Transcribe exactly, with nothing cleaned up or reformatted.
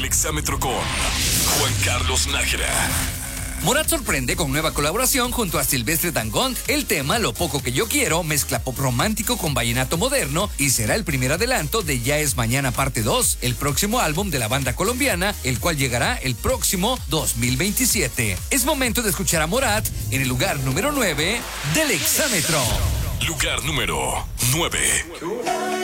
Exámetro con Juan Carlos Nájera. Morat sorprende con nueva colaboración junto a Silvestre Dangond. El tema Lo Poco Que Yo Quiero mezcla pop romántico con vallenato moderno y será el primer adelanto de Ya Es Mañana parte dos, el próximo álbum de la banda colombiana, el cual llegará el próximo dos mil veintisiete. Es momento de escuchar a Morat en el lugar número nueve del Exámetro. Lugar número nueve.